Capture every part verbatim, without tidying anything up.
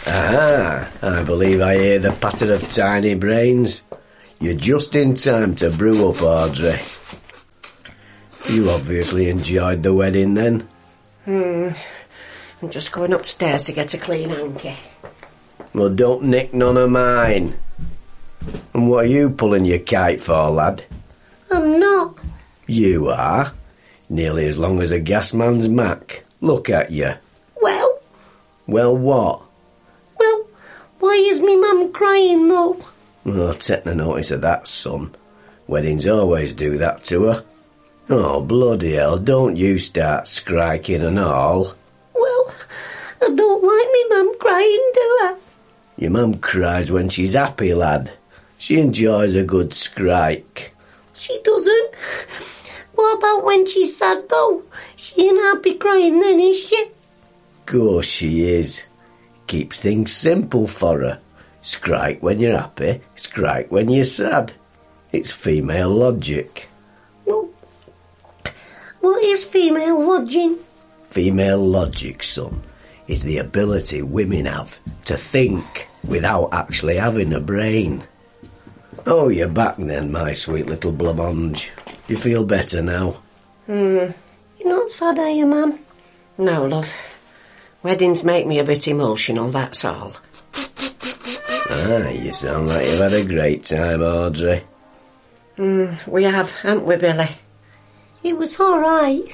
Ah, I believe I hear the patter of tiny brains. You're just in time to brew up, Audrey. You obviously enjoyed the wedding then? Hmm. I'm just going upstairs to get a clean hanky. Well, don't nick none of mine. And what are you pulling your kite for, lad? I'm not. You are. Nearly as long as a gas man's mac. Look at you. Well? Well, what? Well, why is me mum crying, though? Oh, take no notice of that, son. Weddings always do that to her. Oh, bloody hell, don't you start skriking and all. Well, I don't like me mum crying, do I? Your mum cries when she's happy, lad. She enjoys a good skrike. She doesn't. What about when she's sad, though? She ain't happy crying then, is she? Course she is. Keeps things simple for her. Skrike when you're happy, skrike when you're sad. It's female logic. Well, what is female logic? Female logic, son, is the ability women have to think without actually having a brain. Oh, you're back then, my sweet little blancmange. You feel better now? Hmm. You're not sad, are you, Mum? No, love. Weddings make me a bit emotional, that's all. Ah, you sound like you've had a great time, Audrey. Hmm, we have, haven't we, Billy? It was all right.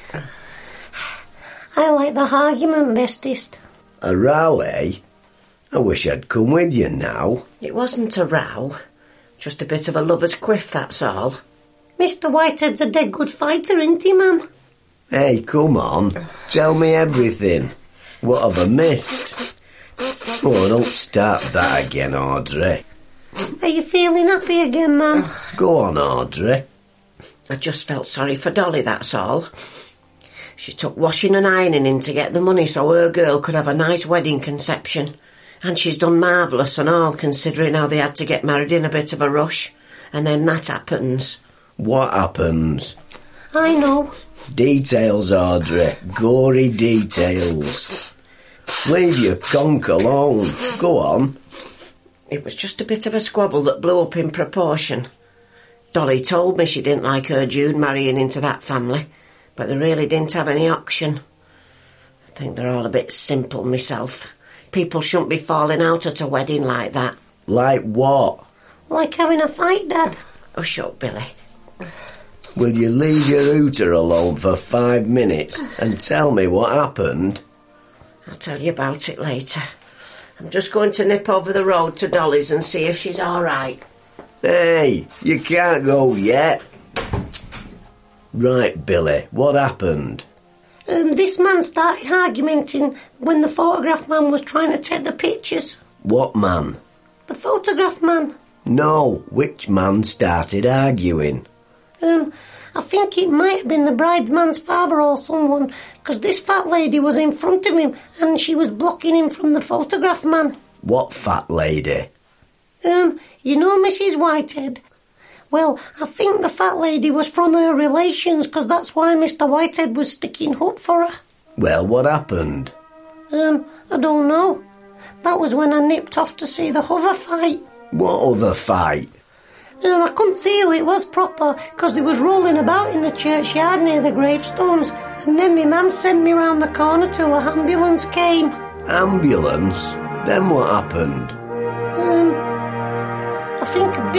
I like the argument bestest. A row, eh? I wish I'd come with you now. It wasn't a row. Just a bit of a lover's quiff, that's all. Mister Whitehead's a dead good fighter, isn't he, Mum? Hey, come on. Tell me everything. What have I missed? Oh, don't start that again, Audrey. Are you feeling happy again, Mum? Go on, Audrey. I just felt sorry for Dolly, that's all. She took washing and ironing in to get the money so her girl could have a nice wedding conception. And she's done marvellous and all, considering how they had to get married in a bit of a rush. And then that happens. What happens? I know. Details, Audrey. Gory details. Leave your conk alone. Go on. It was just a bit of a squabble that blew up in proportion. Dolly told me she didn't like her Jude marrying into that family, but they really didn't have any option. I think they're all a bit simple myself. People shouldn't be falling out at a wedding like that. Like what? Like having a fight, Dad. Oh, shut up, Billy. Will you leave your hooter alone for five minutes and tell me what happened? I'll tell you about it later. I'm just going to nip over the road to Dolly's and see if she's all right. Hey, you can't go yet. Right, Billy, what happened? Um, this man started arguing when the photograph man was trying to take the pictures. What man? The photograph man. No, which man started arguing? Um, I think it might have been the bridesman's father or someone, because this fat lady was in front of him and she was blocking him from the photograph man. What fat lady? Um, you know Missus Whitehead? Well, I think the fat lady was from her relations, because that's why Mister Whitehead was sticking up for her. Well, what happened? Um, I don't know. That was when I nipped off to see the other fight. What other fight? Um, I couldn't see who it was proper, because they was rolling about in the churchyard near the gravestones, and then my mum sent me round the corner till a ambulance came. Ambulance? Then what happened? Um, I think